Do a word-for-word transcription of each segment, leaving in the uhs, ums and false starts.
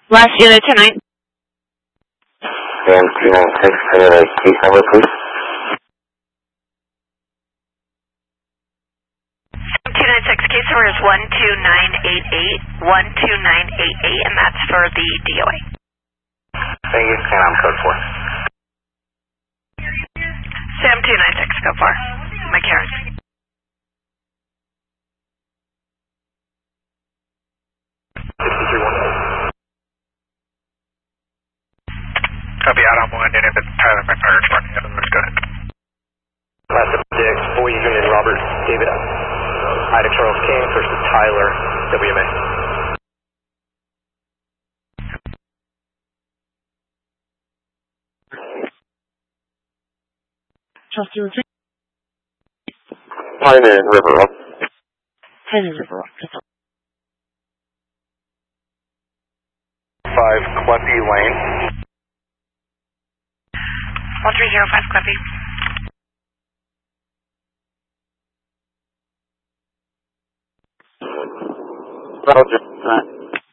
Last unit tonight. Sam two nine six, can I have a case number, please? Sam two nine six, case number is one two nine eight eight, one two nine eight eight, and that's for the D O A. Thank you, can I'm code four. Sam two nine six, go far. My Karen. Copy out on one, and if it's Tyler McMurray, running the other, go ahead. Last Dick, Boys Union, Robert, David, Ida Charles King versus Tyler, W M A. Trust you with Pine and River Rock. Pine and River Rock. Five Cleppy Lane. one three zero five Cleppy. Roger. Right.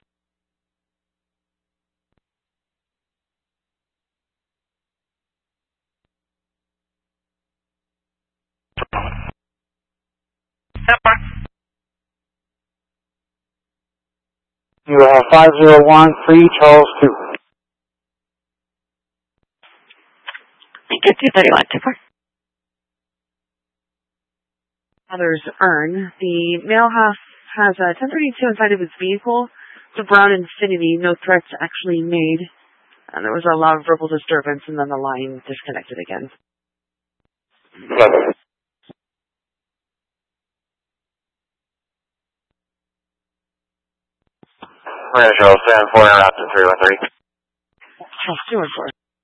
You have five zero one three Charles two. Get two thirty-one, two four. Others earn. The male has, has a ten thirty-two inside of his vehicle. It's a brown Infinity. No threats actually made. And there was a lot of verbal disturbance, and then the line disconnected again. Seven. Rancho seven four interrupted three one three. Charles two and four.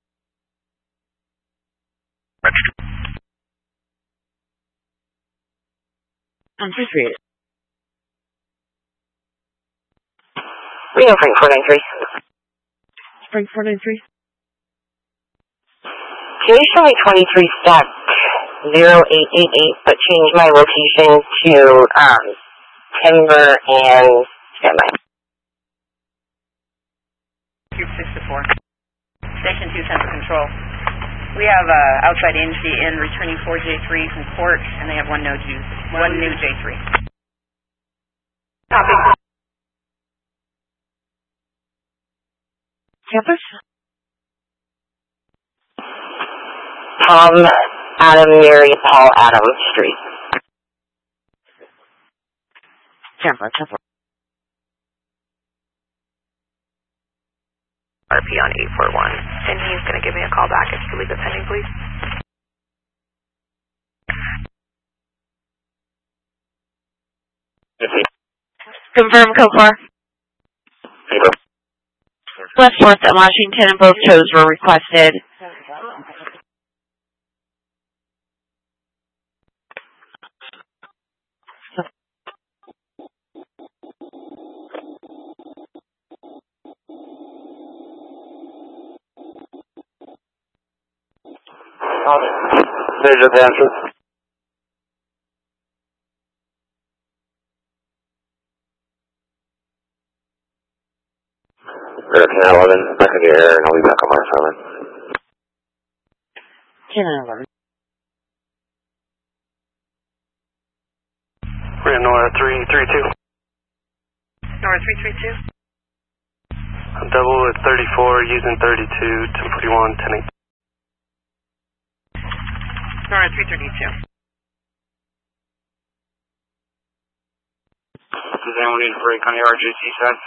And three three eight. Reno Frank four nine three. Frank four nine three. Can you show me twenty-three stack zero eight eight eight, but change my location to um, Timber and standby? Group sixty-four. Station two, Central Control. We have uh, outside agency in returning four J three from court, and they have one no J, one new J three. Copy. Campus? Tom Adam Mary Paul Adams Street. Tampa, Tampa. R P on eight four one, and he's going to give me a call back if you leave it pending, please. Confirm, code four. West fourth and Washington, and both tows were requested. There's your answer. We're at ten eleven, back in the air, and I'll be back on my seven. ten and eleven. We're in Nora three three two. Nora three three two. Double at thirty-four, using thirty-two, ten forty-one, ten eight. Nora three thirty-two. Does anyone need a break on the R J C side?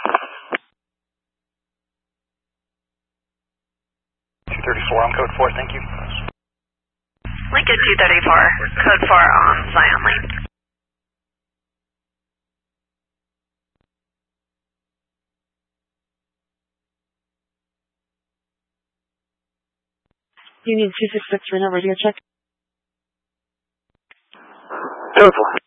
two thirty-four on code four, thank you. Lincoln two thirty-four, code four on Zion Lane. Union two six six, Reno, radio check. Code four.